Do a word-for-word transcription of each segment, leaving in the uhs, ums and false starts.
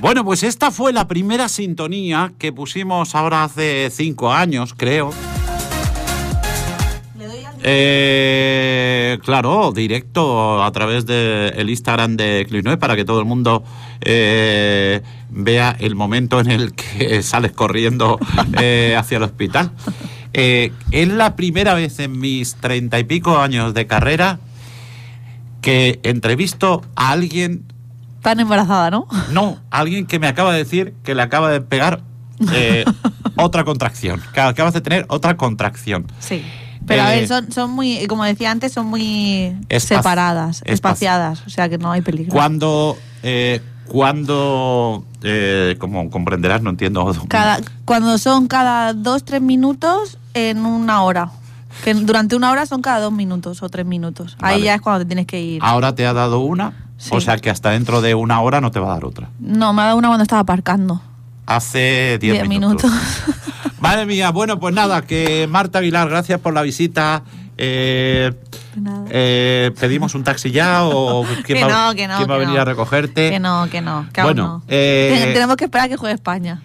Bueno, pues esta fue la primera sintonía que pusimos ahora hace cinco años, creo. ¿Le doy al... Eh, claro, directo a través del Instagram de Clicknoise para que todo el mundo eh, vea el momento en el que sales corriendo eh, hacia el hospital. Eh, es la primera vez en mis treinta y pico años de carrera que entrevisto a alguien... Tan embarazada, ¿no? No, alguien que me acaba de decir que le acaba de pegar eh, otra contracción, que acabas de tener otra contracción. Sí. Pero eh, a ver, son, son muy, como decía antes, son muy espac- separadas, espac- espaciadas, o sea que no hay peligro. Cuando, eh, cuando, eh, como comprenderás, no entiendo. Cada, cuando son cada dos, tres minutos en una hora. Que durante una hora son cada dos minutos o tres minutos. Ahí Vale. ya es cuando te tienes que ir. Ahora te ha dado una, Sí. o sea que hasta dentro de una hora no te va a dar otra. No, me ha dado una cuando estaba aparcando. Hace diez Diez minutos. minutos. Madre mía, bueno, pues nada, que Marta Aguilar, gracias por la visita. Eh, De nada. eh, ¿Pedimos un taxi ya o quién, Que va, no, que no, quién va a que venir no. a recogerte? Que no, que no, que aún Bueno, no. eh, Ten- Tenemos que esperar a que juegue España.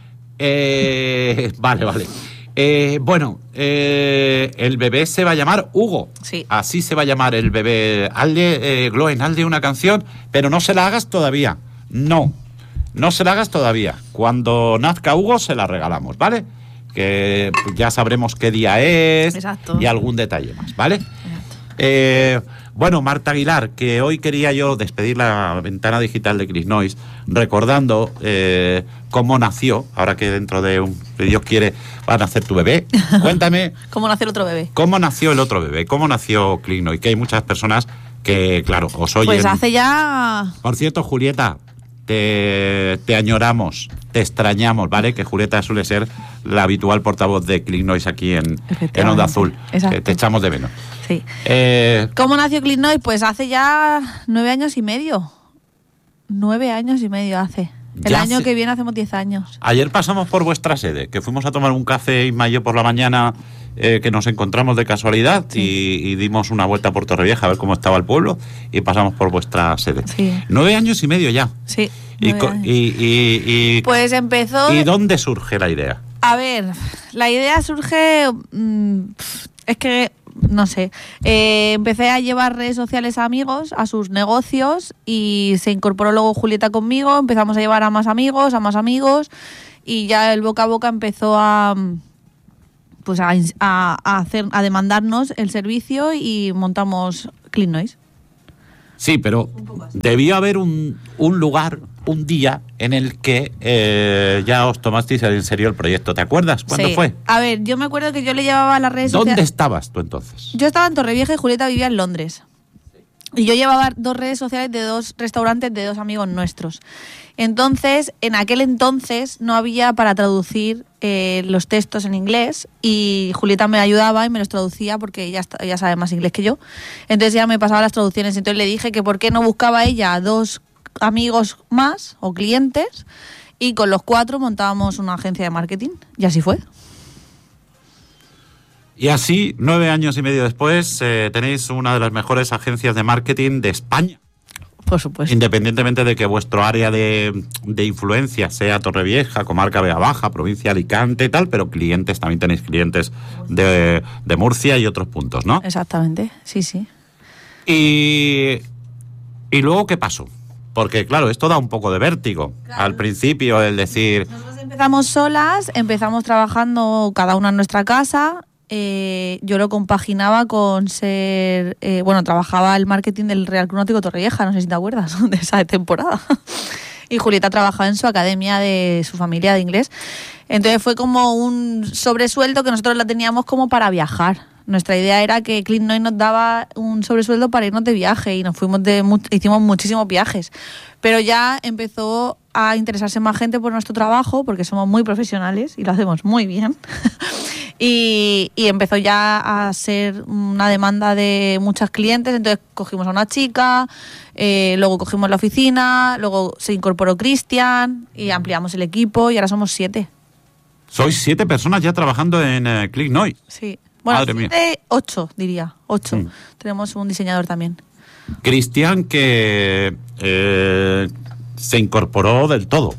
Eh, vale, vale. Eh, bueno, eh, el bebé se va a llamar Hugo. Sí. Así se va a llamar el bebé. Hazle, eh, Gloen, hazle una canción, pero no se la hagas todavía. No, no se la hagas todavía. Cuando nazca Hugo se la regalamos, ¿vale? Que ya sabremos qué día es. Exacto. Y algún detalle más, ¿vale? Exacto. Eh, bueno, Marta Aguilar, que hoy quería yo despedir la ventana digital de Clicknoise recordando eh, cómo nació, ahora que dentro de un, si Dios quiere, va a nacer tu bebé. Cuéntame ¿Cómo nacer otro bebé? cómo nació el otro bebé, cómo nació Clicknoise, que hay muchas personas que, claro, os oyen. Pues hace ya... Por cierto, Julieta, te, te añoramos, te extrañamos, ¿vale? Que Julieta suele ser la habitual portavoz de Clicknoise aquí en, en Onda Azul. Exacto. Eh, te echamos de menos. Sí. Eh, ¿Cómo nació Clicknoise? Pues hace ya nueve años y medio. Nueve años y medio hace. El Ya año hace- que viene hace diez años. Ayer pasamos por vuestra sede, que fuimos a tomar un café Isma y yo por la mañana, eh, que nos encontramos de casualidad Sí. y, y dimos una vuelta por Torrevieja a ver cómo estaba el pueblo y pasamos por vuestra sede. Sí. Nueve años y medio ya. Sí. Y, nueve co- años. y, y, y- Pues empezó... ¿y dónde surge la idea? A ver, la idea surge... mm, pf, es que... No sé, eh, empecé a llevar redes sociales a amigos, a sus negocios, y se incorporó luego Julieta conmigo, empezamos a llevar a más amigos, a más amigos, y ya el boca a boca empezó a pues a, a, a hacer, a demandarnos el servicio y montamos Clicknoise. Sí, pero debió haber un, un lugar, un día en el que eh, ya os tomasteis en serio el proyecto. ¿Te acuerdas? ¿Cuándo Sí. fue? A ver, yo me acuerdo que yo le llevaba las redes ¿Dónde sociales. estabas tú entonces? Yo estaba en Torrevieja y Julieta vivía en Londres. Y yo llevaba dos redes sociales de dos restaurantes de dos amigos nuestros. Entonces, en aquel entonces no había para traducir eh, los textos en inglés, y Julieta me ayudaba y me los traducía porque ella, está- ella sabe más inglés que yo. Entonces ella me pasaba las traducciones. Entonces le dije que por qué no buscaba ella a dos amigos más o clientes, y con los cuatro montábamos una agencia de marketing. Y así fue. Y así, nueve años y medio después, eh, tenéis una de las mejores agencias de marketing de España. Por supuesto. Independientemente de que vuestro área de, de influencia sea Torrevieja, comarca Vega Baja, provincia de Alicante y tal, pero clientes, también tenéis clientes de, de Murcia y otros puntos, ¿no? Exactamente, sí, sí. Y, y luego, ¿qué pasó? Porque, claro, esto da un poco de vértigo. Claro. Al principio, el decir, Nosotros empezamos solas, empezamos trabajando cada una en nuestra casa. Eh, yo lo compaginaba con ser... eh, bueno, trabajaba el marketing del Real Club Náutico Torrevieja, no sé si te acuerdas de esa temporada. Y Julieta trabajaba en su academia de su familia de inglés. Entonces fue como un sobresueldo que nosotros la teníamos como para viajar. Nuestra idea era que Clicknoise nos daba un sobresueldo para irnos de viaje, y nos fuimos de mu- hicimos muchísimos viajes. Pero ya empezó a interesarse más gente por nuestro trabajo, porque somos muy profesionales y lo hacemos muy bien. y, y empezó ya a ser una demanda de muchos clientes. Entonces cogimos a una chica, eh, luego cogimos la oficina, luego se incorporó Cristian y ampliamos el equipo, y ahora somos siete. sois siete personas ya trabajando en eh, Clicknoise. Sí. Bueno, Madre mía. siete, ocho, diría. Ocho. Mm. Tenemos un diseñador también. Cristian, que eh, se incorporó del todo.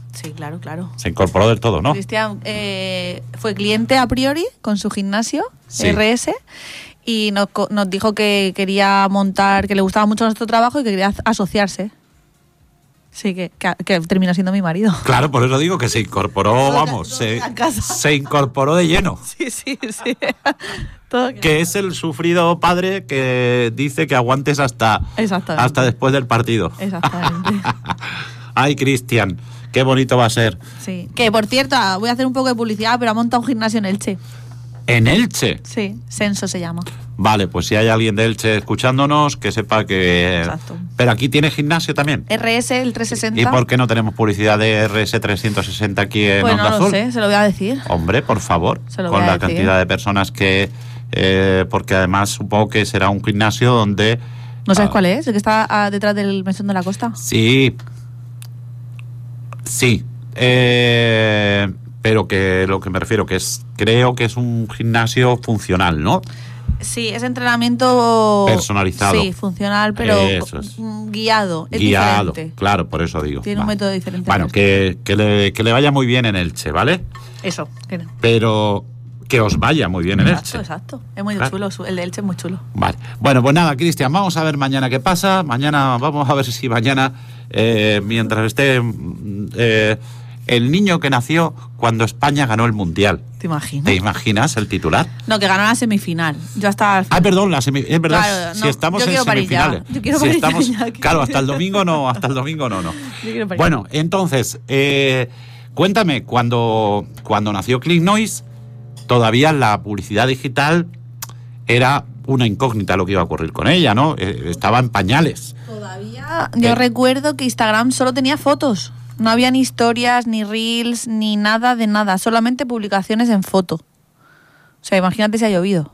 Sí, claro, claro. Se incorporó del todo, ¿no? Cristian eh, fue cliente a priori con su gimnasio, Sí. R S, y nos, co- nos dijo que quería montar, que le gustaba mucho nuestro trabajo y que quería asociarse. Sí, que, que, que terminó siendo mi marido. Claro, por eso digo que se incorporó, Todo vamos, ca- todo se, en casa. se incorporó de lleno. Sí, sí, sí. Todo Que es el sufrido padre que dice que aguantes hasta, Exactamente. hasta después del partido. Exactamente. Ay, Cristian, qué bonito va a ser. Sí. Que por cierto, ah, voy a hacer un poco de publicidad, pero ha montado un gimnasio en Elche. En Elche. Sí, Senso se llama. Vale, pues si hay alguien de Elche escuchándonos, que sepa que... Exacto. Pero aquí tiene gimnasio también. R S, el trescientos sesenta. ¿Y por qué no tenemos publicidad de R S trescientos sesenta aquí en Pues Onda no lo Azul? sé, se lo voy a decir. Hombre, por favor, Se lo con voy a la decir. cantidad de personas que... eh, porque además supongo que será un gimnasio donde... ¿No sabes ah, cuál es? El que está ah, detrás del Mesón de la Costa. Sí. Sí. Eh, pero que lo que me refiero que es... Creo que es un gimnasio funcional, ¿no? Sí, es entrenamiento... Personalizado. Sí, funcional, pero Eso es. mm, guiado. Es Guiado. diferente. Claro, por eso digo. Tiene un Vale. método diferente. Bueno, que, que, le, que le vaya muy bien en Elche, ¿vale? Eso. Que no. Pero que os vaya muy bien en Exacto, Elche. exacto. Es muy Claro. chulo. su- El de Elche es muy chulo. Vale. Bueno, pues nada, Cristian, vamos a ver mañana qué pasa. Mañana, vamos a ver si mañana, eh, mientras esté mm, eh, el niño que nació cuando España ganó el Mundial. ¿Te imaginas? ¿Te imaginas el titular? No, que ganó la semifinal. Yo hasta... Ah, perdón, la semi- es verdad, Claro, si no, estamos yo en quiero parir ya. semifinales. Yo quiero si parir ya, estamos, ya, que- claro, hasta el domingo no, hasta el domingo no, no. Yo quiero parir. Bueno, entonces, eh, cuéntame, cuando, cuando nació Click Noise, todavía la publicidad digital era una incógnita lo que iba a ocurrir con ella, ¿no? Eh, estaba en pañales. Todavía yo ¿Qué? recuerdo que Instagram solo tenía fotos. No había ni historias, ni reels, ni nada de nada. Solamente publicaciones en foto. O sea, imagínate si ha llovido.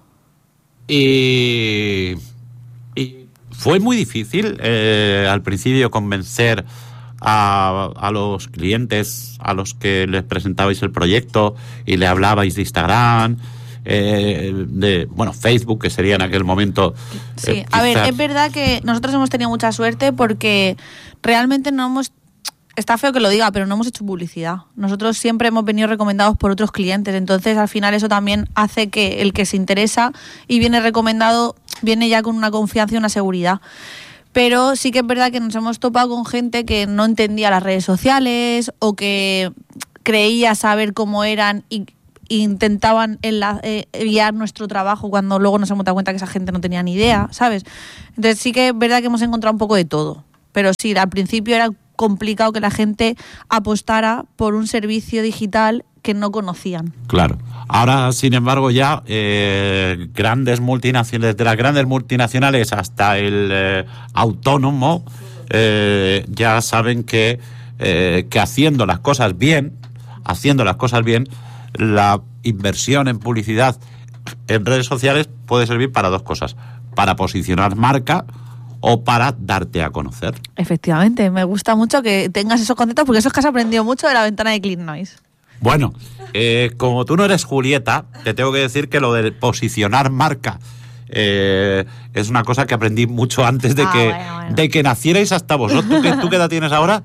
Y, y fue muy difícil eh, al principio convencer a, a los clientes a los que les presentabais el proyecto y le hablabais de Instagram, eh, de bueno Facebook, que sería en aquel momento. Sí, eh, a ver, quizás- es verdad que nosotros hemos tenido mucha suerte porque realmente no hemos... Está feo que lo diga, pero no hemos hecho publicidad. Nosotros siempre hemos venido recomendados por otros clientes, entonces al final eso también hace que el que se interesa y viene recomendado, viene ya con una confianza y una seguridad. Pero sí que es verdad que nos hemos topado con gente que no entendía las redes sociales o que creía saber cómo eran y e intentaban enla- eh, guiar nuestro trabajo cuando luego nos hemos dado cuenta que esa gente no tenía ni idea, ¿sabes? Entonces sí que es verdad que hemos encontrado un poco de todo. Pero sí, al principio era complicado que la gente apostara por un servicio digital que no conocían. Claro. Ahora, sin embargo, ya eh, grandes multinacionales, desde las grandes multinacionales hasta el eh, autónomo, eh, ya saben que, eh, que haciendo las cosas bien, haciendo las cosas bien, la inversión en publicidad en redes sociales puede servir para dos cosas: para posicionar marca o para darte a conocer. Efectivamente, me gusta mucho que tengas esos conceptos porque eso es que has aprendido mucho de la ventana de Click Noise. Bueno, eh, como tú no eres Julieta, te tengo que decir que lo de posicionar marca eh, es una cosa que aprendí mucho antes de, Ah, que, bueno, bueno. de que nacierais hasta vosotros. ¿Tú qué, ¿Tú qué edad tienes ahora?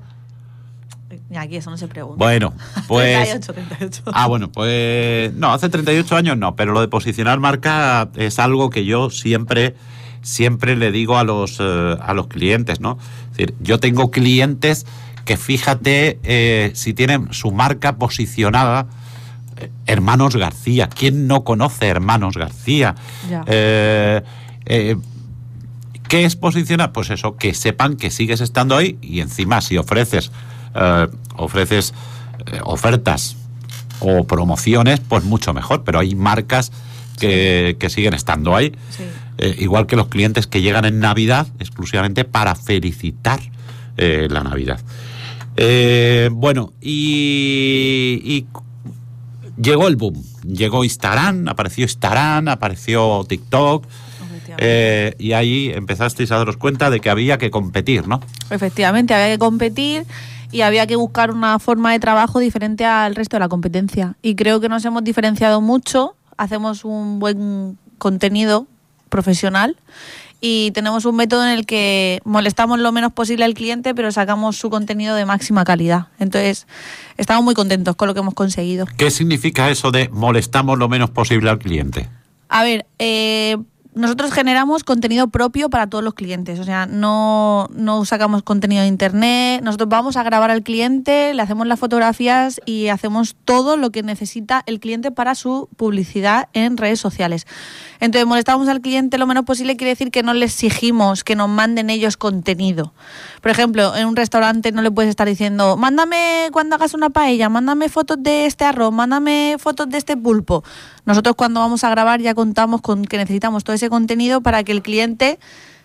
Y aquí eso no se pregunta. Bueno, pues... treinta y ocho, treinta y ocho. Ah, bueno, pues... No, hace treinta y ocho años no, pero lo de posicionar marca es algo que yo siempre... siempre le digo a los, eh, a los clientes, ¿no? Es decir, yo tengo clientes que fíjate eh, si tienen su marca posicionada, eh, Hermanos García. ¿Quién no conoce Hermanos García? Ya. Eh, eh, ¿Qué es posicionar? Pues eso, que sepan que sigues estando ahí y encima si ofreces, eh, ofreces eh, ofertas o promociones, pues mucho mejor. Pero hay marcas que, que siguen estando ahí. Sí. Eh, igual que los clientes que llegan en Navidad exclusivamente para felicitar eh, la Navidad. Eh, bueno, y, y llegó el boom. Llegó Instagram, apareció Instagram, apareció TikTok. Eh, y ahí empezasteis a daros cuenta de que había que competir, ¿no? Efectivamente, había que competir y había que buscar una forma de trabajo diferente al resto de la competencia. Y creo que nos hemos diferenciado mucho, hacemos un buen contenido profesional y tenemos un método en el que molestamos lo menos posible al cliente, pero sacamos su contenido de máxima calidad. Entonces, estamos muy contentos con lo que hemos conseguido. ¿Qué significa eso de molestamos lo menos posible al cliente? A ver, eh, nosotros generamos contenido propio para todos los clientes, o sea, no, no sacamos contenido de internet, nosotros vamos a grabar al cliente, le hacemos las fotografías y hacemos todo lo que necesita el cliente para su publicidad en redes sociales. Entonces, molestamos al cliente lo menos posible quiere decir que no le exigimos que nos manden ellos contenido. Por ejemplo, en un restaurante no le puedes estar diciendo, mándame cuando hagas una paella, mándame fotos de este arroz, mándame fotos de este pulpo. Nosotros cuando vamos a grabar ya contamos con que necesitamos todo ese contenido para que el cliente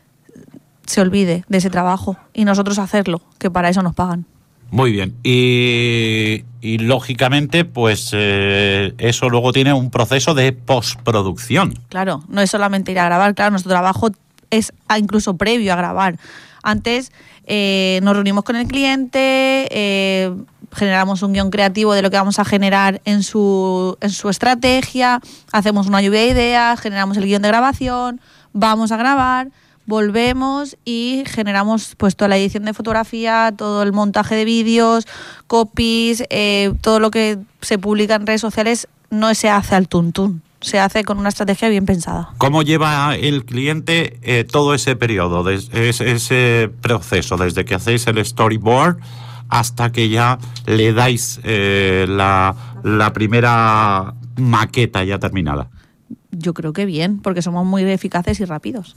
se olvide de ese trabajo y nosotros hacerlo, que para eso nos pagan. Muy bien. Y, y lógicamente, pues eh, eso luego tiene un proceso de postproducción. Claro, no es solamente ir a grabar, claro, nuestro trabajo es incluso previo a grabar. Antes eh, nos reunimos con el cliente, eh, generamos un guión creativo de lo que vamos a generar en su, en su estrategia, hacemos una lluvia de ideas, generamos el guión de grabación, vamos a grabar, volvemos y generamos pues toda la edición de fotografía, todo el montaje de vídeos, copies, eh, todo lo que se publica en redes sociales no se hace al tuntún, se hace con una estrategia bien pensada. ¿Cómo lleva el cliente eh, todo ese periodo, des, ese, ese proceso, desde que hacéis el storyboard hasta que ya le dais eh, la, la primera maqueta ya terminada? Yo creo que bien, porque somos muy eficaces y rápidos.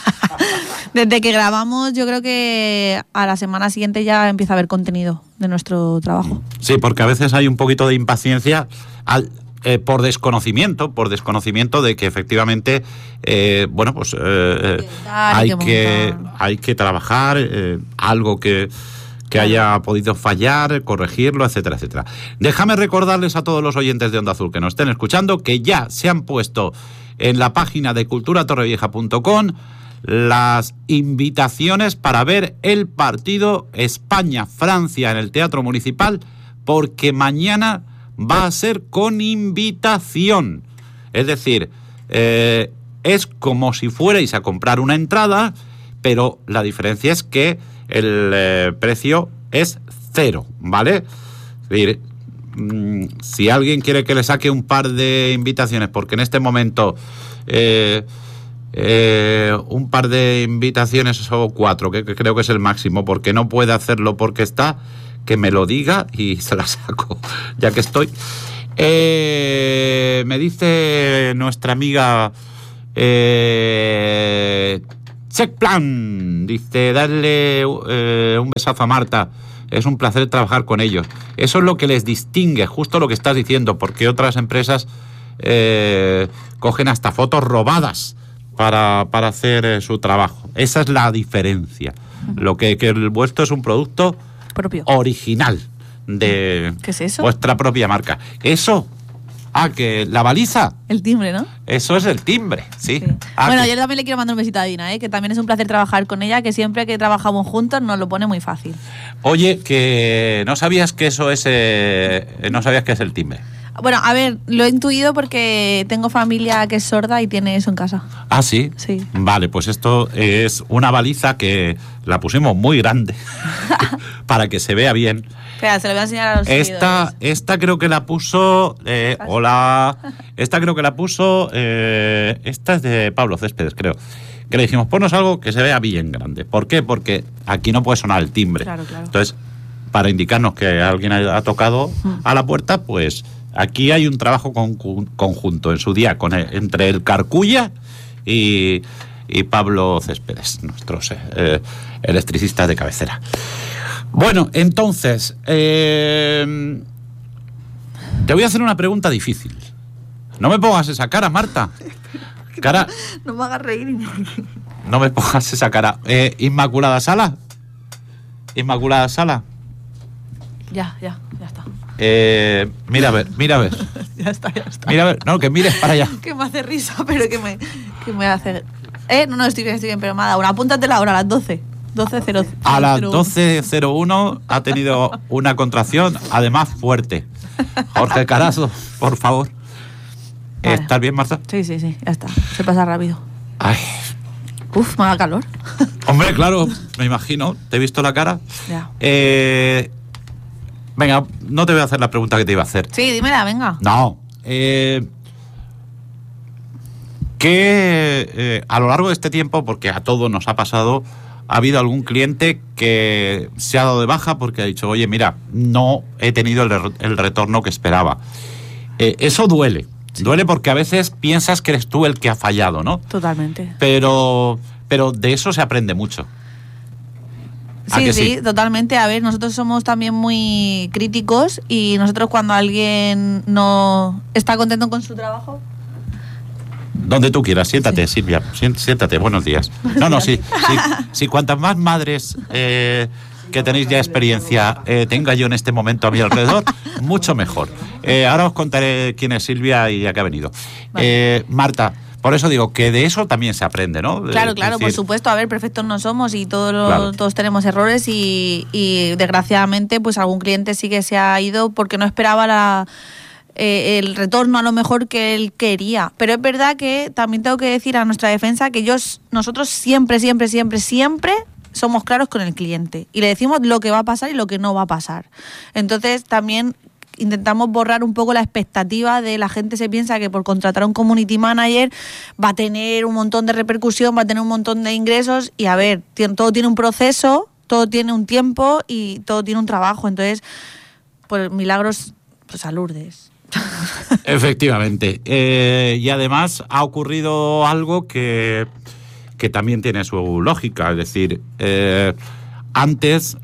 Desde que grabamos, yo creo que a la semana siguiente ya empieza a haber contenido de nuestro trabajo. Sí, porque a veces hay un poquito de impaciencia al, eh, por desconocimiento, por desconocimiento de que efectivamente, eh, bueno, pues eh, hay, que, que hay que trabajar, eh, algo que... que haya podido fallar, corregirlo, etcétera, etcétera. Déjame recordarles a todos los oyentes de Onda Azul que nos estén escuchando que ya se han puesto en la página de cultura torrevieja punto com las invitaciones para ver el partido España-Francia en el Teatro Municipal, porque mañana va a ser con invitación. Es decir, eh, es como si fuerais a comprar una entrada, pero la diferencia es que el eh, precio es cero, ¿vale? Es decir, mmm, si alguien quiere que le saque un par de invitaciones, porque en este momento eh, eh, un par de invitaciones o cuatro, que, que creo que es el máximo, porque no puede hacerlo porque está, que me lo diga y se la saco, ya que estoy. Eh, me dice nuestra amiga... Eh, Checkplan, dice, darle eh, un besazo a Marta, es un placer trabajar con ellos. Eso es lo que les distingue, justo lo que estás diciendo, porque otras empresas eh, cogen hasta fotos robadas para, para hacer eh, su trabajo. Esa es la diferencia. Uh-huh. Lo que, que el vuestro es un producto propio, original de ¿Qué es eso? Vuestra propia marca. Eso... Ah, que la baliza. El timbre, ¿no? Eso es el timbre, sí. sí. Ah, bueno, que... yo también le quiero mandar un besito a Dina, ¿eh? Que también es un placer trabajar con ella, que siempre que trabajamos juntos nos lo pone muy fácil. Oye, que no sabías que eso es, eh, no sabías que es el timbre. Bueno, a ver, lo he intuido porque tengo familia que es sorda y tiene eso en casa. ¿Ah, sí? Sí. Vale, pues esto es una baliza que la pusimos muy grande para que se vea bien. Espera, se lo voy a enseñar a los esta, seguidores. Esta creo que la puso... Eh, hola. Esta creo que la puso... Eh, esta es de Pablo Céspedes, creo. Que le dijimos, ponnos algo que se vea bien grande. ¿Por qué? Porque aquí no puede sonar el timbre. Claro, claro. Entonces, para indicarnos que alguien ha tocado mm. a la puerta, pues aquí hay un trabajo con, conjunto en su día con el, entre el Carculla y, y Pablo Céspedes, nuestros eh, electricistas de cabecera. Bueno, entonces, eh, te voy a hacer una pregunta difícil. No me pongas esa cara, Marta. Cara, no me hagas reír. No me pongas esa cara. Eh, Inmaculada Sala. Inmaculada Sala. Ya, ya, ya está. Eh, mira a ver, mira a ver. ya está, ya está. Mira a ver, no, que mires para allá. Que me hace risa, pero que me, que me hace... Eh, no, no, estoy bien, estoy bien, pero me ha dado una. Apúntate la hora, a las doce. doce cero uno. A las doce cero uno ha tenido una contracción, además fuerte. Jorge Carazo, por favor. Vale. ¿Estás bien, Marta? Sí, sí, sí, ya está. Se pasa rápido. Ay, Uf, me da calor. Hombre, claro, me imagino. ¿Te he visto la cara? Ya. Eh, venga, no te voy a hacer la pregunta que te iba a hacer. Sí, dímela, venga. No. Eh, que eh, a lo largo de este tiempo, porque a todos nos ha pasado, ha habido algún cliente que se ha dado de baja porque ha dicho, oye, mira, no he tenido el, re- el retorno que esperaba. Eh, eso duele. Sí. Duele porque a veces piensas que eres tú el que ha fallado, ¿no? Totalmente. Pero, pero de eso se aprende mucho. Sí, sí, sí, totalmente. A ver, nosotros somos también muy críticos y nosotros cuando alguien no está contento con su trabajo... Donde tú quieras, siéntate, sí. Silvia, siéntate, buenos días. Buenos no, no, días. sí, sí, sí, cuantas más madres eh, que tenéis ya experiencia eh, tenga yo en este momento a mi alrededor, mucho mejor. Eh, ahora os contaré quién es Silvia y a qué ha venido. Vale. Eh, Marta, por eso digo que de eso también se aprende, ¿no? Claro, claro, decir... por supuesto. A ver, perfectos no somos y todos, los, claro. todos tenemos errores y, y desgraciadamente pues algún cliente sí que se ha ido porque no esperaba la... Eh, el retorno a lo mejor que él quería. Pero es verdad que también tengo que decir a nuestra defensa que ellos, nosotros siempre, siempre, siempre, siempre somos claros con el cliente y le decimos lo que va a pasar y lo que no va a pasar. Entonces también intentamos borrar un poco la expectativa de la gente se piensa que por contratar a un community manager va a tener un montón de repercusión, va a tener un montón de ingresos y a ver, todo tiene un proceso, todo tiene un tiempo y todo tiene un trabajo. Entonces, pues milagros, pues a Lourdes. Efectivamente. Eh, y además ha ocurrido algo que, que también tiene su lógica. Es decir, eh, antes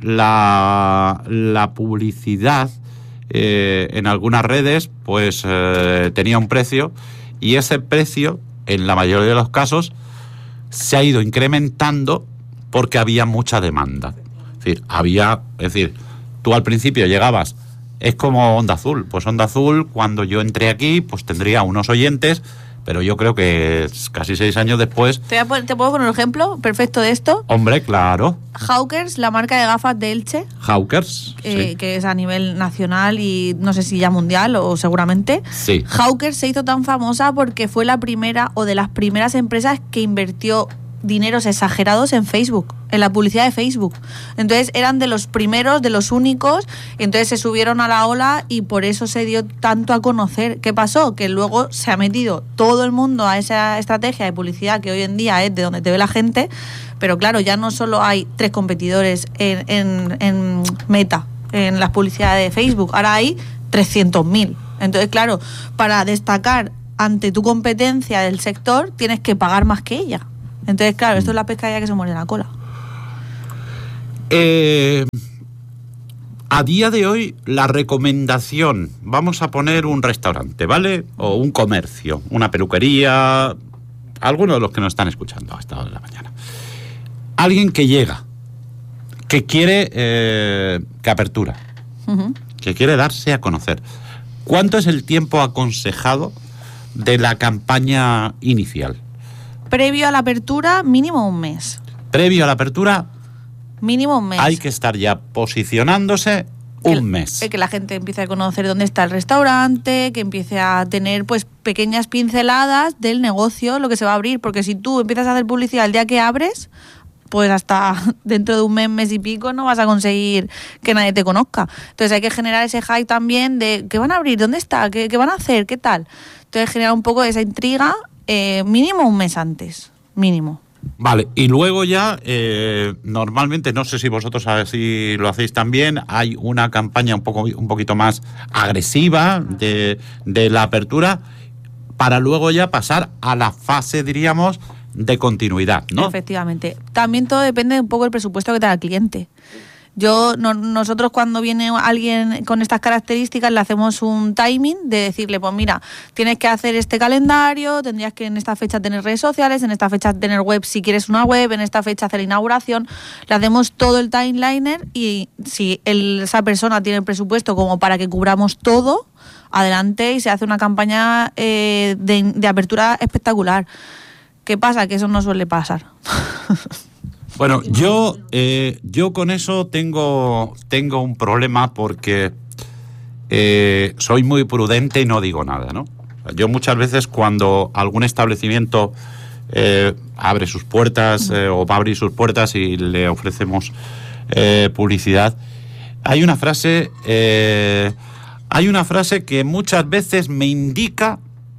la, la publicidad eh, en algunas redes pues eh, tenía un precio y ese precio, en la mayoría de los casos, se ha ido incrementando porque había mucha demanda. Es decir, había, es decir, tú al principio llegabas... Es como Onda Azul. Pues Onda Azul, cuando yo entré aquí, pues tendría unos oyentes, pero yo creo que casi seis años después... ¿Te, poner, ¿Te puedo poner un ejemplo perfecto de esto? Hombre, claro. Hawkers, la marca de gafas de Elche. Hawkers, eh, sí. Que es a nivel nacional y no sé si ya mundial o seguramente. Sí. Hawkers se hizo tan famosa porque fue la primera o de las primeras empresas que invirtió dineros exagerados en Facebook, en la publicidad de Facebook. Entonces eran de los primeros, de los únicos, entonces se subieron a la ola y por eso se dio tanto a conocer. ¿Qué pasó? Que luego se ha metido todo el mundo a esa estrategia de publicidad que hoy en día es de donde te ve la gente, pero claro, ya no solo hay tres competidores en, en, en Meta, en las publicidades de Facebook, ahora hay trescientos mil. Entonces, claro, para destacar ante tu competencia del sector tienes que pagar más que ella. Entonces, claro, esto es la pescadilla que se muerde la cola. Eh, a día de hoy, la recomendación, vamos a poner un restaurante, ¿vale? O un comercio, una peluquería, alguno de los que nos están escuchando a esta hora de la mañana. Alguien que llega, que quiere eh, que apertura, uh-huh. que quiere darse a conocer. ¿Cuánto es el tiempo aconsejado de la campaña inicial? Previo a la apertura, mínimo un mes. Previo a la apertura, mínimo un mes. Hay que estar ya posicionándose un el, mes. Que la gente empiece a conocer dónde está el restaurante, que empiece a tener pues pequeñas pinceladas del negocio, lo que se va a abrir. Porque si tú empiezas a hacer publicidad el día que abres, pues hasta dentro de un mes, mes y pico no vas a conseguir que nadie te conozca. Entonces hay que generar ese hype también de ¿qué van a abrir? ¿Dónde está? ¿Qué, qué van a hacer? ¿Qué tal? Entonces generar un poco esa intriga. Eh, mínimo un mes antes, mínimo. Vale, y luego ya, eh, normalmente, no sé si vosotros así lo hacéis también, hay una campaña un poco un poquito más agresiva de, de la apertura para luego ya pasar a la fase, diríamos, de continuidad, ¿no? Efectivamente. También todo depende un poco del presupuesto que tenga el cliente. Yo, no, nosotros cuando viene alguien con estas características le hacemos un timing de decirle, pues mira, tienes que hacer este calendario, tendrías que en esta fecha tener redes sociales, en esta fecha tener web si quieres una web, en esta fecha hacer inauguración. Le hacemos todo el timeliner y si el, esa persona tiene el presupuesto como para que cubramos todo, adelante y se hace una campaña eh, de, de apertura espectacular. ¿Qué pasa? Que eso no suele pasar. Bueno, yo eh, yo con eso tengo, tengo un problema porque eh, soy muy prudente y no digo nada, ¿no? Yo muchas veces cuando algún establecimiento eh, abre sus puertas eh, o va a abrir sus puertas y le ofrecemos eh, publicidad. Hay una frase, eh, hay una frase que muchas veces me indica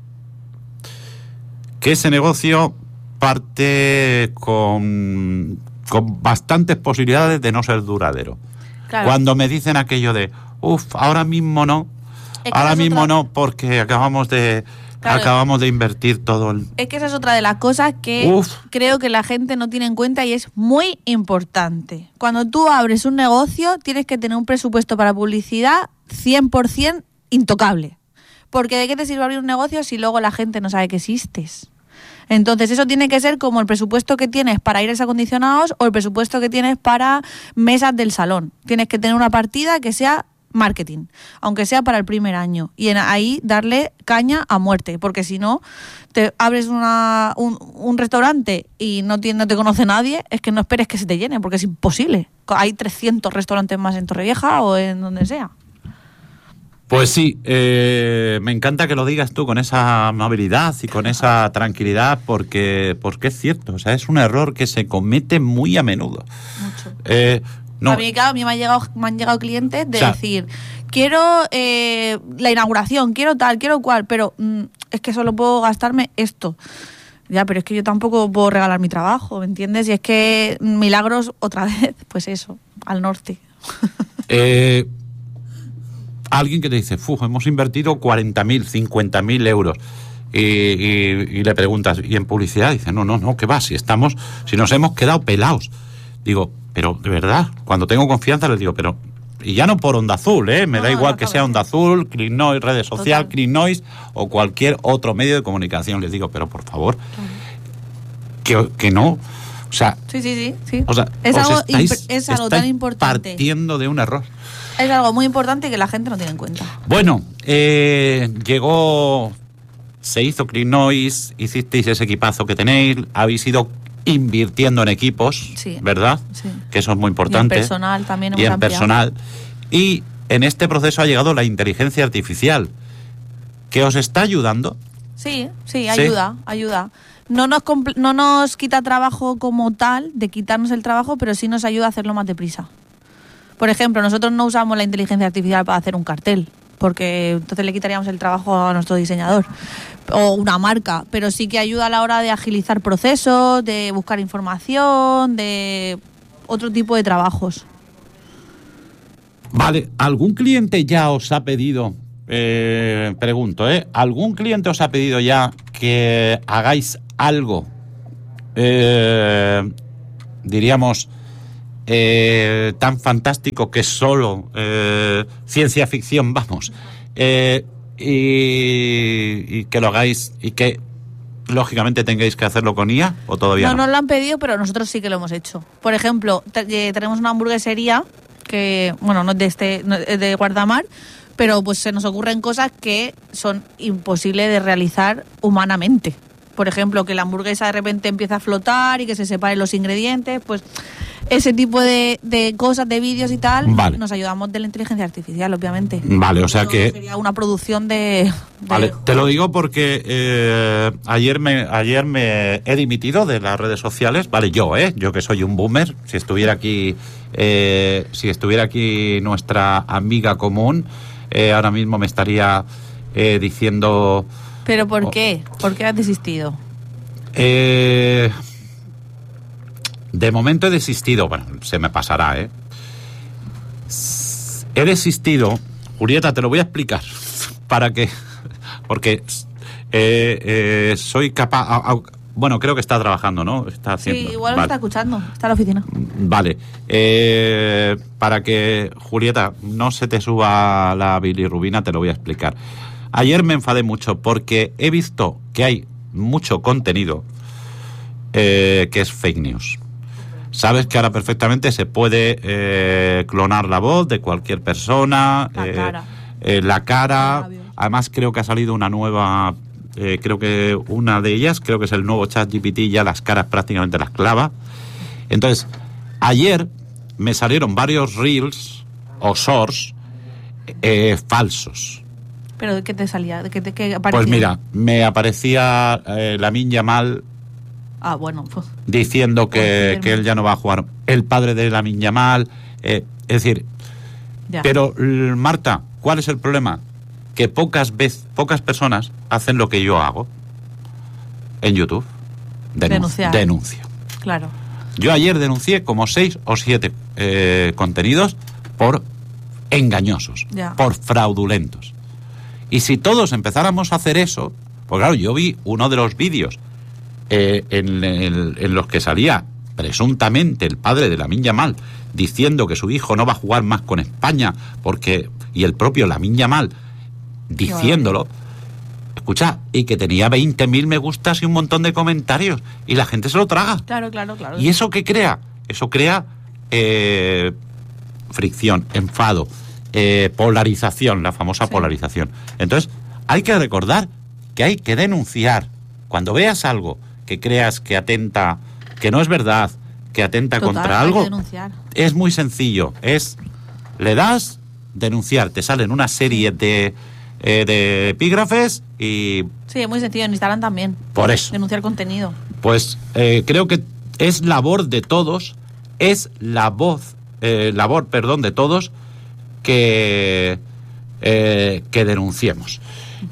que ese negocio parte con, con bastantes posibilidades de no ser duradero. Claro. Cuando me dicen aquello de, uff, ahora mismo no, es que ahora mismo otra... no, porque acabamos de claro. acabamos de invertir todo el... Es que esa es otra de las cosas que Uf. creo que la gente no tiene en cuenta y es muy importante. Cuando tú abres un negocio, tienes que tener un presupuesto para publicidad cien por ciento intocable. Porque ¿de qué te sirve abrir un negocio si luego la gente no sabe que existes? Entonces eso tiene que ser como el presupuesto que tienes para aires acondicionados o el presupuesto que tienes para mesas del salón. Tienes que tener una partida que sea marketing, aunque sea para el primer año. Y en ahí darle caña a muerte, porque si no, te abres una, un, un restaurante y no, tiene, no te conoce nadie, es que no esperes que se te llene, porque es imposible. Hay trescientos restaurantes más en Torrevieja o en donde sea. Pues sí, eh, me encanta que lo digas tú con esa amabilidad y con esa tranquilidad, porque, porque es cierto, o sea, es un error que se comete muy a menudo. Mucho. Eh, no. A mí, claro, a mí me, ha llegado, me han llegado clientes de o sea, decir, quiero eh, la inauguración, quiero tal, quiero cual, pero mm, es que solo puedo gastarme esto. Ya, pero es que yo tampoco puedo regalar mi trabajo, ¿me entiendes? Y es que milagros, otra vez, pues eso, al norte. Eh... Alguien que te dice, ¡fuf! Hemos invertido cuarenta mil, cincuenta mil euros. Y, y, y le preguntas, ¿y en publicidad? Dice, no, no, no, ¿qué va? Si estamos, si nos hemos quedado pelados. Digo, pero de verdad, cuando tengo confianza les digo, pero... Y ya no por Onda Azul, ¿eh? Me no, da igual no, que sea Onda Azul, Click Noise, redes sociales, Click Noise o cualquier otro medio de comunicación. Les digo, pero por favor, que, que no... O sea, sí, sí, sí, sí. O sea, es algo, estáis, imp- es algo tan importante. Partiendo de un error. Es algo muy importante que la gente no tiene en cuenta. Bueno, eh, llegó, se hizo Click Noise, hicisteis ese equipazo que tenéis, habéis ido invirtiendo en equipos, sí, ¿verdad? Sí. Que eso es muy importante. Y en personal también. Y en ampliado. personal. Y en este proceso ha llegado la inteligencia artificial, que os está ayudando. Sí, sí, ayuda, ¿Sí? ayuda. No nos, compl- no nos quita trabajo como tal, de quitarnos el trabajo, pero sí nos ayuda a hacerlo más deprisa. Por ejemplo, nosotros no usamos la inteligencia artificial para hacer un cartel, porque entonces le quitaríamos el trabajo a nuestro diseñador o una marca, pero sí que ayuda a la hora de agilizar procesos, de buscar información, de otro tipo de trabajos. Vale, ¿algún cliente ya os ha pedido, eh, pregunto, ¿eh? ¿algún cliente os ha pedido ya que hagáis algo, eh, diríamos, Eh, tan fantástico que solo eh, ciencia ficción, vamos, eh, y, y que lo hagáis y que lógicamente tengáis que hacerlo con I A o todavía no? No nos lo han pedido, pero nosotros sí que lo hemos hecho. Por ejemplo, te, tenemos una hamburguesería que, bueno, no es de, este, no es de Guardamar, pero pues se nos ocurren cosas que son imposibles de realizar humanamente. Por ejemplo, que la hamburguesa de repente empieza a flotar y que se separen los ingredientes, pues ese tipo de, de cosas, de vídeos y tal, vale. Nos ayudamos de la inteligencia artificial, obviamente. Vale, o sea Esto que... sería una producción de... de vale, te lo digo porque eh, ayer, me, ayer me he dimitido de las redes sociales, vale, yo, ¿eh? Yo que soy un boomer, si estuviera aquí, eh, si estuviera aquí nuestra amiga común, eh, ahora mismo me estaría eh, diciendo... ¿Pero por qué? ¿Por qué has desistido? Eh, de momento he desistido, bueno, se me pasará, ¿eh? He desistido, Julieta, te lo voy a explicar, para que, porque eh, eh, soy capaz, a, a, bueno, creo que está trabajando, ¿no? Está haciendo, sí, igual vale. Está escuchando, está en la oficina. Vale, eh, para que, Julieta, no se te suba la bilirrubina, te lo voy a explicar. Ayer me enfadé mucho porque he visto que hay mucho contenido eh, que es fake news. Sabes que ahora perfectamente se puede eh, clonar la voz de cualquier persona, la eh, cara, eh, la cara. Además creo que ha salido una nueva, eh, creo que una de ellas, creo que es el nuevo ChatGPT, ya las caras prácticamente las clava. Entonces, ayer me salieron varios reels o shorts eh, falsos. ¿Pero de qué te salía? ¿De qué, de qué aparecía? Pues mira, me aparecía eh, Lamine Yamal Ah, bueno. Pues, diciendo que, que él ya no va a jugar. El padre de Lamine Yamal. Eh, es decir, ya. Pero, Marta, ¿cuál es el problema? Que pocas veces, pocas personas hacen lo que yo hago en YouTube. Denun- Denunciar. Denuncio. Claro. Yo ayer denuncié como seis o siete eh, contenidos por engañosos, ya. por fraudulentos. Y si todos empezáramos a hacer eso, pues claro, yo vi uno de los vídeos eh, en, en, en los que salía presuntamente el padre de Lamine Yamal diciendo que su hijo no va a jugar más con España porque y el propio Lamine Yamal diciéndolo, escucha, y que tenía veinte mil me gustas y un montón de comentarios y la gente se lo traga. Claro, claro, claro. ¿Y eso qué crea? Eso crea eh, fricción, enfado, eh, polarización, la famosa sí. polarización. Entonces, hay que recordar que hay que denunciar. Cuando veas algo que creas que atenta, que no es verdad, que atenta Total, contra hay algo, que denunciar. Es muy sencillo. Es, le das, denunciar. Te salen una serie de, eh, de epígrafes y... Sí, es muy sencillo. En Instagram también. Por eso. Denunciar contenido. Pues eh, creo que es labor de todos, es la voz, eh, labor, perdón, de todos que, eh, que denunciemos.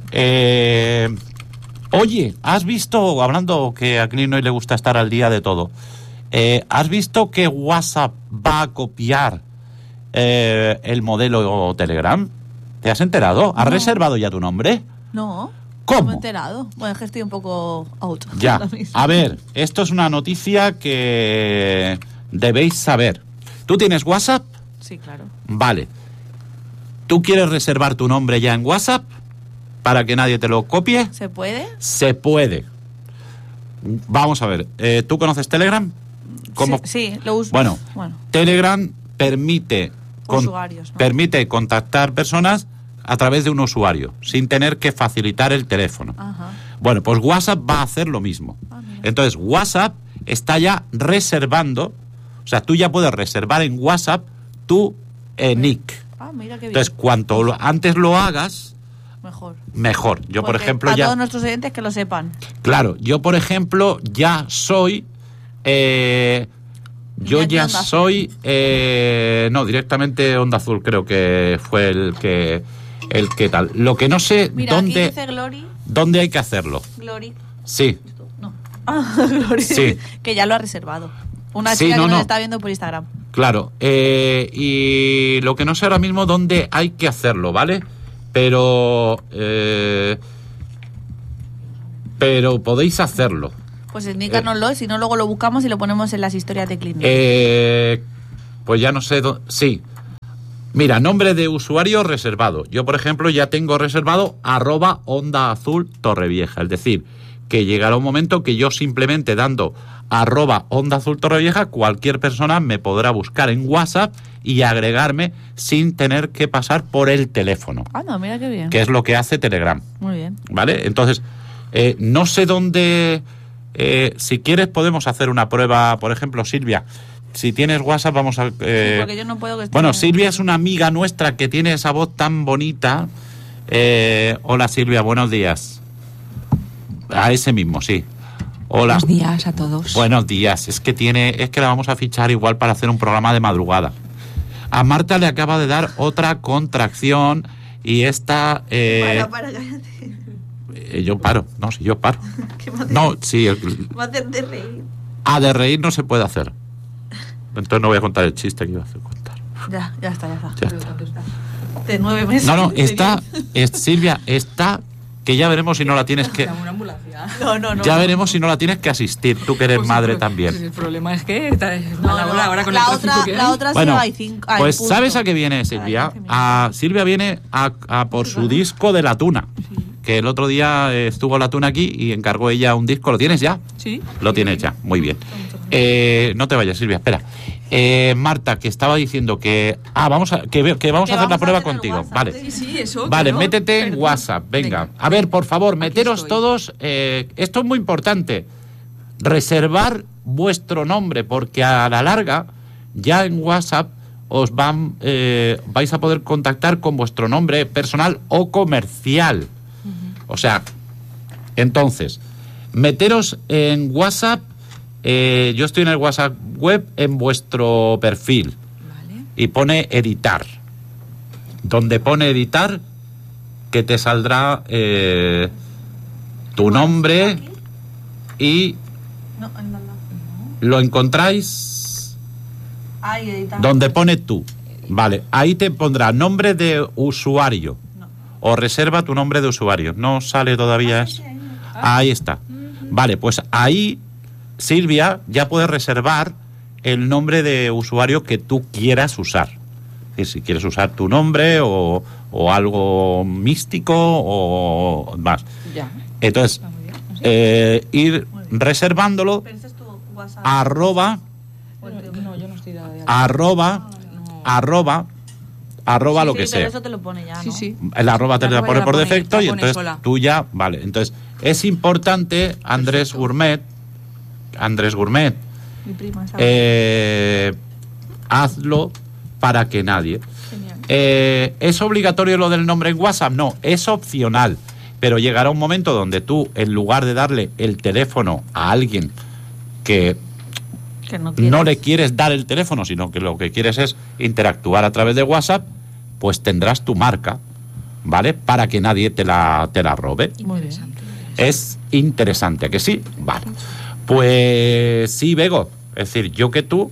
Eh, oye, ¿has visto, hablando que a Clint hoy le gusta estar al día de todo, eh, ¿has visto que WhatsApp va a copiar eh, el modelo Telegram? ¿Te has enterado? ¿Has no. reservado ya tu nombre? No. ¿Cómo? No me he enterado. Bueno, es que estoy un poco out. Ya. A ver, esto es una noticia que debéis saber. ¿Tú tienes WhatsApp? Sí, claro. Vale. ¿Tú quieres reservar tu nombre ya en WhatsApp para que nadie te lo copie? ¿Se puede? Se puede. Vamos a ver. Eh, ¿Tú conoces Telegram? ¿Cómo? Sí, sí, lo uso. Bueno, bueno. Telegram permite, con, Usuarios, ¿no? permite contactar personas a través de un usuario, sin tener que facilitar el teléfono. Ajá. Bueno, pues WhatsApp va a hacer lo mismo. Ah, Entonces, WhatsApp está ya reservando, o sea, tú ya puedes reservar en WhatsApp tu eh, nick. Ah, mira qué bien. Entonces, cuanto lo, antes lo hagas, mejor. Mejor. Yo, Porque por ejemplo, para ya... todos nuestros oyentes que lo sepan. Claro, yo, por ejemplo, ya soy... Eh, yo ya soy... Eh, no, directamente Onda Azul creo que fue el que... El que tal. Lo que no sé Mira, dónde... aquí dice Glory. ¿Dónde hay que hacerlo? Glory. Sí. No. Ah, Glory. Sí. Que ya lo ha reservado. Una Sí, chica no, que nos no. está viendo por Instagram. Claro. Eh, y lo que no sé ahora mismo dónde hay que hacerlo, ¿vale? Pero... Eh, pero podéis hacerlo. Pues indícanoslo, eh, si no luego lo buscamos y lo ponemos en las historias de Clint. Eh, pues ya no sé dónde... Sí. Mira, nombre de usuario reservado. Yo, por ejemplo, ya tengo reservado arroba Onda Azul Torrevieja. Es decir, que llegará un momento que yo simplemente dando arroba Onda Azul Torrevieja, cualquier persona me podrá buscar en WhatsApp y agregarme sin tener que pasar por el teléfono. Ah, no, mira qué bien. Que es lo que hace Telegram. Muy bien. ¿Vale? Entonces, eh, no sé dónde... Eh, si quieres podemos hacer una prueba, por ejemplo, Silvia... Si tienes WhatsApp, vamos a... Eh... Sí, porque yo no puedo que esté... Bueno, Silvia es una amiga nuestra que tiene esa voz tan bonita. Eh, hola, Silvia, buenos días. A ese mismo, sí. Hola. Buenos días a todos. Buenos días. Es que tiene, es que la vamos a fichar igual para hacer un programa de madrugada. A Marta le acaba de dar otra contracción y esta... Eh... Para, para, cállate. Eh, yo paro, no, si yo paro. ¿Qué va a hacer? No, sí. El... Va a hacer de reír. Ah, de reír no se puede hacer. Entonces no voy a contar el chiste que iba a hacer contar. Ya, ya está, ya está. Ya está. De nueve meses. No, no, está, es, Silvia, está, que ya veremos si no la tienes que... Una ambulancia. No, no, no. Ya no. veremos si no la tienes que asistir, tú que eres Pues madre el pro- también. pues el problema es que está es No, mala no, hora ahora con la el otra, tráfico que la hay. otra Bueno, sí hay cinco. Hay pues punto. ¿sabes a qué viene Silvia? Cada quince minutos. A, Silvia viene a, a por su disco de la tuna. Que el otro día eh, estuvo la tuna aquí y encargó ella un disco. ¿Lo tienes ya? Sí. Lo tienes ya, muy bien. Eh, no te vayas, Silvia, espera. Eh, Marta, que estaba diciendo que... Ah, vamos a, que, que vamos Que a hacer vamos la a prueba hacer el contigo. WhatsApp. Vale. Sí, sí, eso. Vale, claro. métete en Perdón. WhatsApp, venga. A ver, por favor, meteros estoy. todos. Eh, esto es muy importante. Reservar vuestro nombre, porque a la larga, ya en WhatsApp, os van, eh, vais a poder contactar con vuestro nombre personal o comercial. Uh-huh. O sea, entonces, meteros en WhatsApp eh, yo estoy en el WhatsApp web en vuestro perfil. Vale. Y pone editar. Donde pone editar, que te saldrá eh, tu nombre y No, en la- lo encontráis Ahí, editar. donde pone tú. Vale, ahí te pondrá nombre de usuario No. o reserva tu nombre de usuario. No sale todavía eso. Ahí está. Vale, pues ahí, Silvia, ya puedes reservar el nombre de usuario que tú quieras usar. Es decir, si quieres usar tu nombre o, o algo místico o más. Ya. Entonces, Está muy bien. ¿Así? eh, ir reservándolo Pero ese es tu WhatsApp. arroba, Pero- no, yo no estoy dada de alta. arroba, No. arroba, arroba Sí, lo sí, que pero sea. eso te lo pone ya, ¿no? Sí, sí. El arroba te La la arroba pone ya por la pone, defecto la y pone entonces sola. tú ya, vale. Entonces, es importante, Andrés Gourmet, Andrés Gourmet, Mi prima, ¿sabes? eh, hazlo para que nadie. Genial. Eh, ¿Es obligatorio lo del nombre en WhatsApp? No, es opcional. Pero llegará un momento donde tú, en lugar de darle el teléfono a alguien que Que no, no le quieres dar el teléfono, sino que lo que quieres es interactuar a través de WhatsApp, pues tendrás tu marca, ¿vale? Para que nadie te la, te la robe. Muy bien. Es interesante, ¿a que sí? Vale. Pues sí, Bego. Es decir, yo que tú,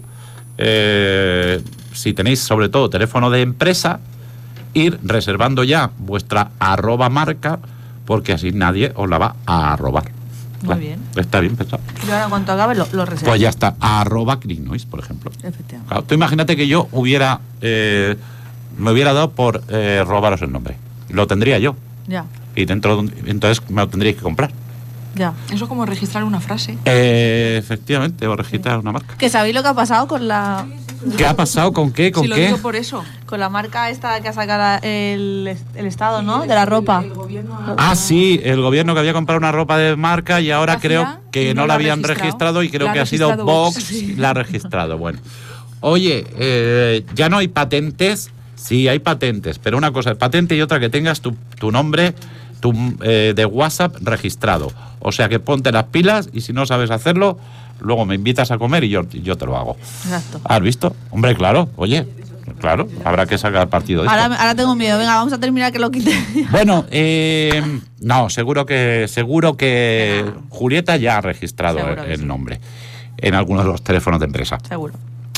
eh, si tenéis sobre todo teléfono de empresa, ir reservando ya vuestra arroba marca, porque así nadie os la va a robar. Muy bien. Está bien pensado. Yo ahora cuando acabe lo, lo reservo. Pues ya está, arroba Clicknoise, por ejemplo. Efectivamente. Claro, tú imagínate que yo hubiera, eh, me hubiera dado por eh, robaros el nombre. Lo tendría yo. Ya, Y dentro de un- entonces me lo tendríais que comprar. ya. Eso es como registrar una frase. Eh, efectivamente, o registrar una marca. ¿Que sabéis lo que ha pasado con la ¿Qué ha pasado? ¿Con qué? ¿Con Si lo qué? digo por eso. con la marca esta que ha sacado el, el Estado, ¿no? De la ropa. Ah, sí, el gobierno que había comprado una ropa de marca y ahora Vacía, creo que y no, no la la ha habían registrado. registrado y creo La ha que ha sido registrado Vox Vox, sí. la ha registrado. Bueno, oye, eh, ya no hay patentes. Sí, hay patentes, pero una cosa es patente y otra que tengas tu, tu nombre tu, eh, de WhatsApp registrado. O sea que ponte las pilas y si no sabes hacerlo, luego me invitas a comer y yo, y yo te lo hago. Exacto. ¿Has visto? Hombre, claro, oye, claro, habrá que sacar partido de esto. Ahora, ahora tengo miedo. Venga, vamos a terminar que lo quite. Bueno, eh, no, seguro que seguro que Julieta ya ha registrado Seguro el, que el sí. nombre en algunos de los teléfonos de empresa. Seguro.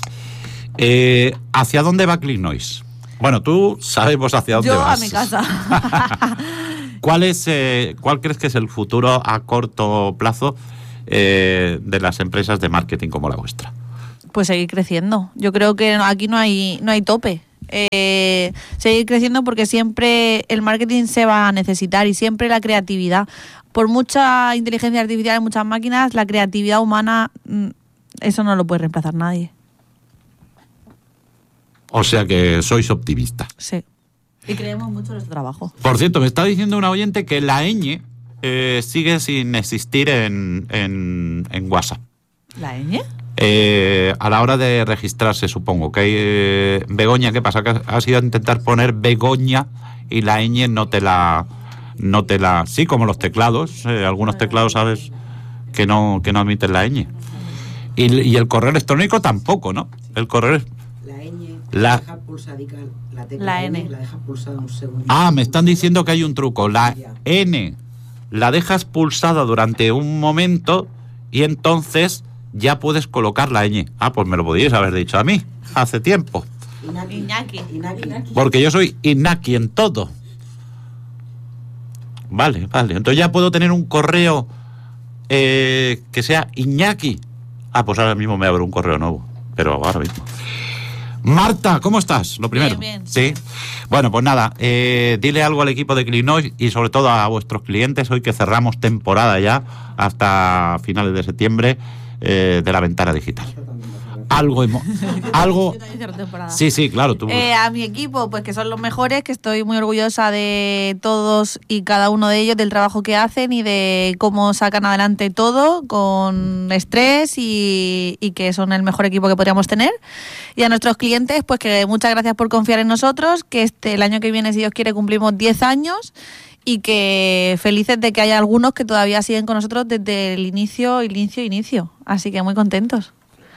Eh, ¿Hacia dónde va Clicknoise? Bueno, tú sabemos hacia dónde Yo vas. a mi casa. ¿Cuál es, eh, cuál crees que es el futuro a corto plazo eh, de las empresas de marketing como la vuestra? Pues seguir creciendo. Yo creo que aquí no hay, no hay tope. Eh, seguir creciendo porque siempre el marketing se va a necesitar y siempre la creatividad. Por mucha inteligencia artificial y muchas máquinas, la creatividad humana, mm, eso no lo puede reemplazar nadie. O sea que sois optimista. Sí. Y creemos mucho en nuestro trabajo. Por cierto, me está diciendo una oyente que la ñ eh, sigue sin existir en, en, en WhatsApp. ¿La ñ? Eh, a la hora de registrarse, supongo que hay eh, Begoña, ¿qué pasa? Que has ido a intentar poner Begoña y la ñ no te la no te la sí, como los teclados, eh, algunos teclados sabes que no que no admiten la ñ. Y, y el correo electrónico tampoco, ¿no? El correo es- La ñ La- deja pulsadica la tecla La N, N. la deja pulsada un segundo. Ah, me están diciendo que hay un truco. La N la dejas pulsada durante un momento y entonces ya puedes colocar la ñ. Ah, pues me lo podíais haber dicho a mí hace tiempo. Inaki. Iñaki. Inaki. Porque yo soy Inaki en todo. Vale, vale. Entonces ya puedo tener un correo eh, que sea Iñaki. Ah, pues ahora mismo me abro un correo nuevo. Pero ahora mismo. Marta, ¿cómo estás? Lo primero. Bien, bien. Sí. Bueno, pues nada, eh, dile algo al equipo de Clicknoise y sobre todo a vuestros clientes hoy que cerramos temporada ya hasta finales de septiembre eh, de la ventana digital. Algo, hemo- algo. Yo también cierro temporada. Sí, sí, claro. Tú. Eh, a mi equipo, pues que son los mejores, que estoy muy orgullosa de todos y cada uno de ellos, del trabajo que hacen y de cómo sacan adelante todo con estrés y, y que son el mejor equipo que podríamos tener. Y a nuestros clientes, pues que muchas gracias por confiar en nosotros, que este el año que viene, si Dios quiere, cumplimos diez años y que felices de que haya algunos que todavía siguen con nosotros desde el inicio, inicio, inicio. Así que muy contentos.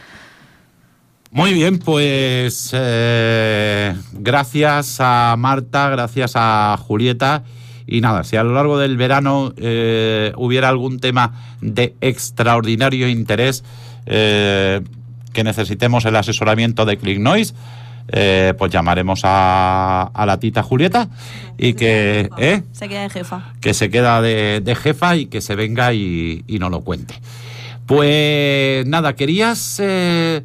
Muy bien, pues eh, gracias a Marta, gracias a Julieta. Y nada, si a lo largo del verano eh, hubiera algún tema de extraordinario interés eh, que necesitemos el asesoramiento de ClickNoise, eh, pues llamaremos a, a la tita Julieta y que, ¿eh? Se queda de jefa. que se queda de, de jefa y que se venga y, y nos lo cuente. Pues nada, querías eh,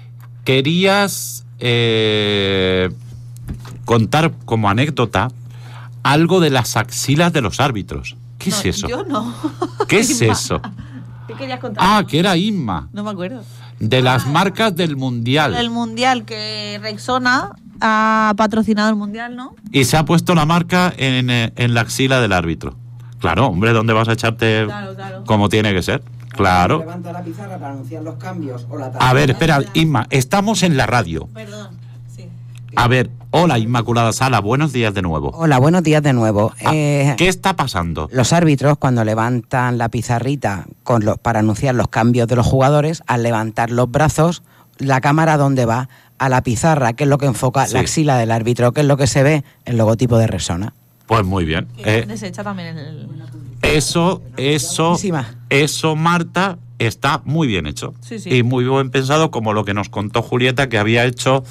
querías eh, contar como anécdota algo de las axilas de los árbitros. ¿Qué No, es eso? Yo no. ¿Qué es Inma. eso? ¿Qué querías contar? Ah, que era Inma, No me acuerdo. de las marcas del Mundial. El Mundial, que Rexona ha patrocinado el Mundial, ¿no? Y se ha puesto la marca en, eh, en la axila del árbitro. Claro, hombre, ¿dónde vas a echarte Claro, claro. como tiene que ser? Claro. Levanta la pizarra para anunciar los cambios o la A ver, espera, Inma, estamos en la radio. Perdón, sí. A ver, hola Inmaculada Sala, buenos días de nuevo. Hola, buenos días de nuevo. Ah, Eh, ¿Qué está pasando? los árbitros, cuando levantan la pizarrita con los, para anunciar los cambios de los jugadores, al levantar los brazos, la cámara ¿dónde va? A la pizarra, que es lo que enfoca Sí. la axila del árbitro, que es lo que se ve, el logotipo de Rexona. Pues muy bien. Que Eh, desecha también en el... eso, eso, Buenísima. eso, Marta, está muy bien hecho. Sí, sí. Y muy bien pensado, como lo que nos contó Julieta, que había hecho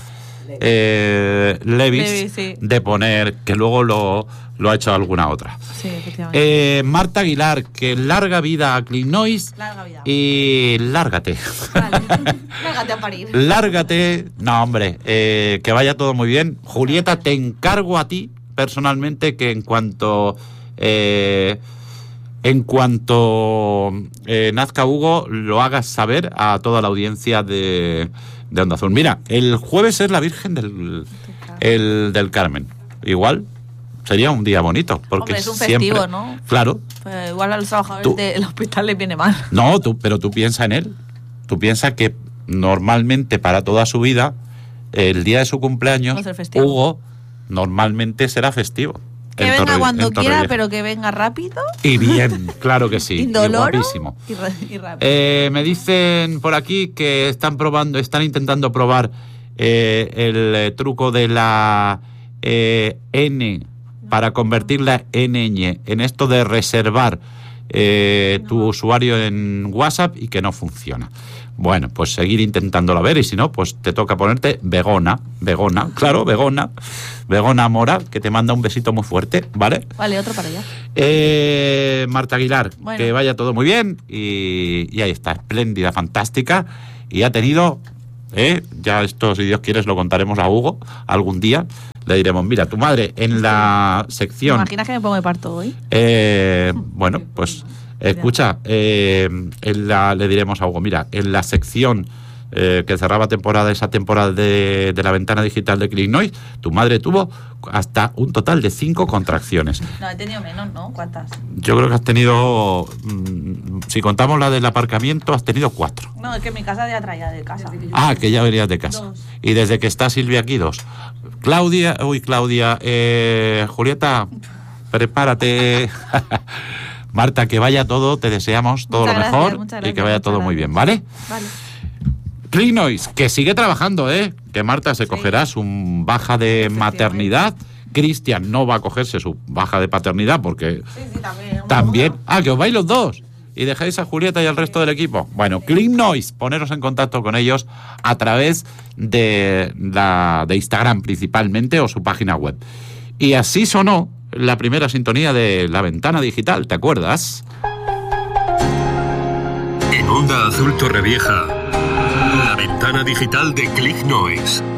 eh, Levis, Levis, sí. de poner, que luego lo, lo ha hecho alguna otra. Sí, efectivamente. Eh, Marta Aguilar, que larga vida a ClickNoise Larga vida. y lárgate. Vale. Lárgate a parir. Lárgate. No, hombre, eh, que vaya todo muy bien. Julieta, te encargo a ti personalmente que en cuanto eh, en cuanto eh, nazca Hugo, lo hagas saber a toda la audiencia de, de Onda Azul. Mira, el jueves es la Virgen del, el, del Carmen. Igual sería un día bonito, porque Hombre, es un siempre, festivo, ¿no? Claro. Pues igual a los trabajadores Tú- del hospital les viene mal. No, tú, pero tú piensa en él. Tú piensas que normalmente para toda su vida, el día de su cumpleaños, Va a ser festivo. Hugo normalmente será festivo. Que en venga Torre- cuando en quiera, Torrevieja. pero que venga rápido, Y bien, claro que sí. y indoloro guapísimo. y, ra- y rápido. Eh, me dicen por aquí que están probando, están intentando probar eh, el eh, truco de la eh, N para convertirla en ñ, en esto de reservar eh, tu usuario en WhatsApp y que no funciona. Bueno, pues seguir intentándolo a ver, y si no, pues te toca ponerte Begona, Begona, claro, Begona, Begona Mora, que te manda un besito muy fuerte, ¿vale? Vale, otro para allá. Eh, Marta Aguilar, Bueno. que vaya todo muy bien, y, y ahí está, espléndida, fantástica, y ha tenido, eh, ya esto, si Dios quiere, lo contaremos a Hugo algún día, le diremos, mira, tu madre en la ¿Te sección, imaginas que me pongo de parto hoy? eh, bueno, pues escucha, eh, en la, le diremos a Hugo, mira, en la sección eh, que cerraba temporada, esa temporada de, de la ventana digital de ClickNoise, tu madre tuvo hasta un total de cinco contracciones. No, he tenido menos, ¿no? ¿Cuántas? Yo creo que has tenido, mm, si contamos la del aparcamiento, has tenido cuatro. No, es que en mi casa ya traía de casa. Ah, que ya venías de casa. Dos. Y desde que está Silvia aquí, dos. Claudia, uy, Claudia, eh, Julieta, prepárate. Marta, que vaya todo, te deseamos todo Muchas lo gracias, mejor muchas y gracias, que vaya muchas todo muy gracias. bien, ¿vale? Vale. ClickNoise, que sigue trabajando, ¿eh? Que Marta se Sí. cogerá su baja de Efectivamente. maternidad. Cristian no va a cogerse su baja de paternidad porque Sí, sí, también. Una también... boda. Ah, que os vais los dos y dejáis a Julieta y al resto del equipo. Bueno, ClickNoise, poneros en contacto con ellos a través de, la, de Instagram principalmente o su página web. Y así sonó la primera sintonía de La Ventana Digital, ¿te acuerdas? En Onda Azul Torrevieja, la ventana digital de ClickNoise.